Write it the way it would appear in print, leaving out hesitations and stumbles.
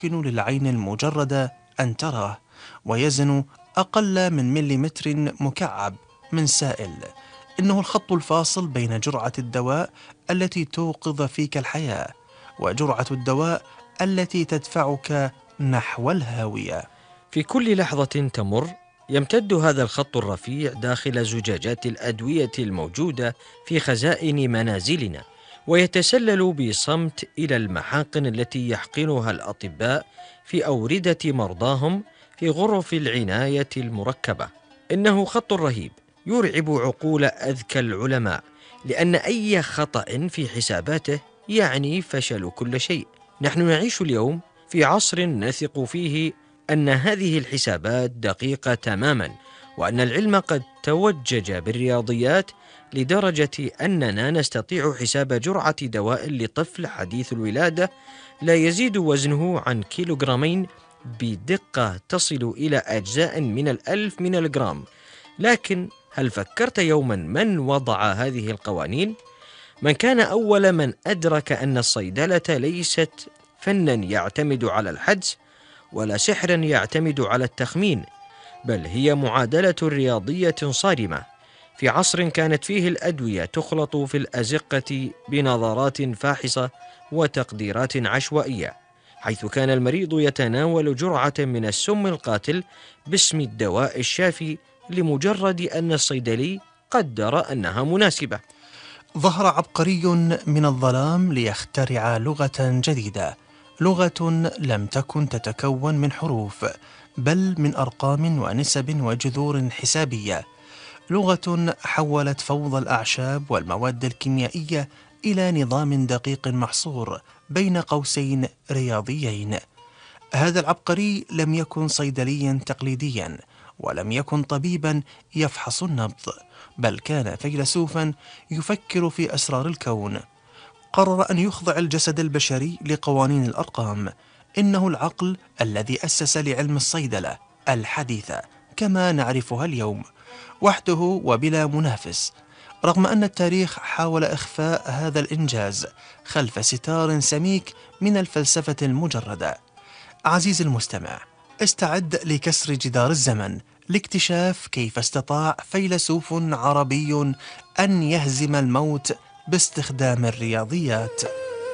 يمكن للعين المجردة أن تراه، ويزن أقل من مليمتر مكعب من سائل. إنه الخط الفاصل بين جرعة الدواء التي توقظ فيك الحياة وجرعة الدواء التي تدفعك نحو الهاوية. في كل لحظة تمر يمتد هذا الخط الرفيع داخل زجاجات الأدوية الموجودة في خزائن منازلنا، ويتسلل بصمت إلى المحاقن التي يحقنها الأطباء في أوردة مرضاهم في غرف العناية المركبة. إنه خط رهيب يرعب عقول أذكى العلماء، لأن أي خطأ في حساباته يعني فشل كل شيء. نحن نعيش اليوم في عصر نثق فيه أن هذه الحسابات دقيقة تماما، وأن العلم قد توجج بالرياضيات لدرجة أننا نستطيع حساب جرعة دواء لطفل حديث الولادة لا يزيد وزنه عن كيلوغرامين بدقة تصل إلى أجزاء من 1000 من الجرام. لكن هل فكرت يوما من وضع هذه القوانين؟ من كان أول من أدرك أن الصيدلة ليست فنا يعتمد على الحدس ولا سحرا يعتمد على التخمين، بل هي معادلة رياضية صارمة، في عصر كانت فيه الأدوية تخلط في الأزقة بنظرات فاحصة وتقديرات عشوائية، حيث كان المريض يتناول جرعة من السم القاتل باسم الدواء الشافي لمجرد أن الصيدلي قدر أنها مناسبة. ظهر عبقري من الظلام ليخترع لغة جديدة، لغة لم تكن تتكون من حروف بل من أرقام ونسب وجذور حسابية، لغة حولت فوضى الأعشاب والمواد الكيميائية إلى نظام دقيق محصور بين قوسين رياضيين. هذا العبقري لم يكن صيدليا تقليديا، ولم يكن طبيبا يفحص النبض، بل كان فيلسوفا يفكر في أسرار الكون. قرر أن يخضع الجسد البشري لقوانين الأرقام. إنه العقل الذي أسس لعلم الصيدلة الحديثة كما نعرفها اليوم، وحده وبلا منافس، رغم أن التاريخ حاول إخفاء هذا الإنجاز خلف ستار سميك من الفلسفة المجردة. عزيزي المستمع، استعد لكسر جدار الزمن لاكتشاف كيف استطاع فيلسوف عربي أن يهزم الموت باستخدام الرياضيات.